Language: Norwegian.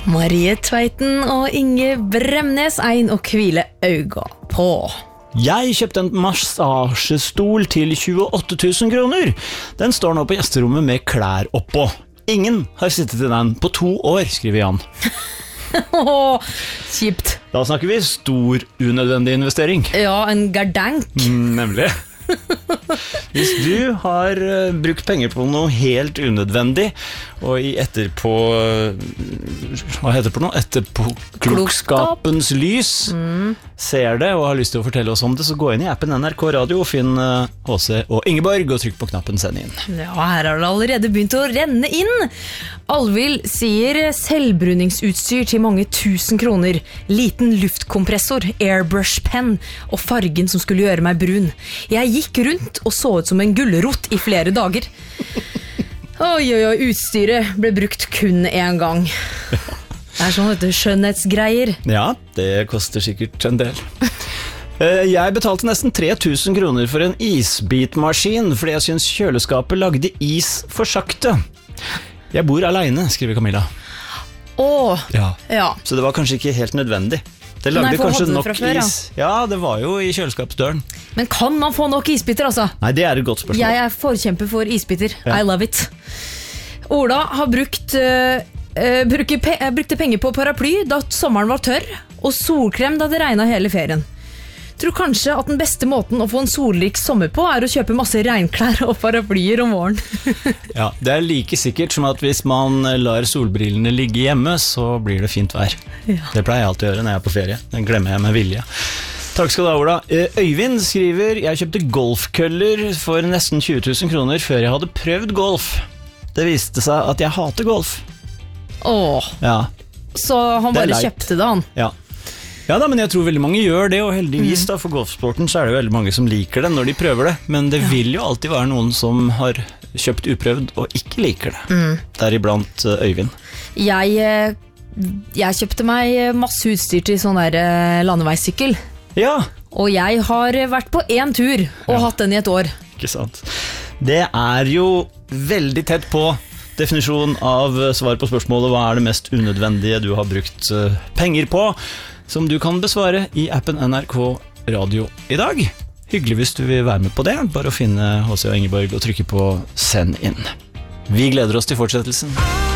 Marie Tveiten og Inge Bremnes, ein og hvile øyga på. Jeg kjøpte en massasjestol til 28 000 kroner. Den står nå på gjesterommet med klær oppå. Ingen har sittet i den på 2 år, skriver Jan. Kjipt. Da snakker vi stor unødvendig investering. Ja, en gardank. Nemlig. Hvis du har brukt penger på noe helt unødvendig, og i etterpåklokskapens lys ser det og har lyst til å fortelle oss om det, så gå inn i appen NRK Radio og finn H.C. og Ingeborg og trykk på knappen send inn. Ja, her har det allerede begynt å renne inn. Alvild sier selvbruningsutstyr til mange 1000 kroner, liten luftkompressor, airbrush pen og fargen som skulle gjøre meg brun. Jeg gikk rundt og så ut som en gulrot i flere dager. Oi, utstyret ble brukt kun en gang. Det er sånn skjønnhetsgreier. Ja, det koster sikkert en del. Jeg betalte nesten 3000 kroner for en isbitmaskin, fordi jeg synes kjøleskapet lagde is for sakte. Jeg bor alene, skriver Camilla. Ja. Så det var kanskje ikke helt nødvendig. Det lagde kanskje nok før, is. Ja, det var jo i kjøleskapsdøren. Men kan man få nok isbiter, altså? Nei, det er et godt spørsmål. Jeg er forkjemper for isbiter. Ja. I love it. Ola har brukte penger på paraply da sommeren var tørr, og solkrem da det regnet hele ferien. Tror kanskje at den beste måten å få en solrik sommer på er å kjøpe masse regnklær og paraplyer om våren. Ja, det er like sikkert som at hvis man lar solbrillene ligge hjemme, så blir det fint vær. Ja. Det pleier jeg alltid å gjøre når jeg er på ferie. Den glemmer jeg med vilje. Takk skal du ha, Ola. Øyvind skriver, jeg kjøpte golfkøller for nesten 20 000 kroner før jeg hadde prøvd golf. Det viste seg at jeg hater golf. Ja. Så han bare kjøpte det, han? Ja da, men jeg tror veldig mange gjør det, og heldigvis da, for golfsporten så er det veldig mange som liker det når de prøver det, men det vil jo alltid være noen som har kjøpt uprøvd og ikke liker det. Deriblant Øyvind. Jeg kjøpte meg masse utstyr til sånn der landeveissykkel. Ja. Og jeg har vært på 1 tur og hatt den i 1 år. Ikke sant. Det er jo veldig tett på definisjonen av svar på spørsmålet hva er det mest unødvendige du har brukt penger på, som du kan besvare i appen NRK Radio i dag. Hyggelig hvis du vil være med på det. Bare å finne H.C. og Ingeborg og trykke på send inn. Vi gleder oss til fortsettelsen.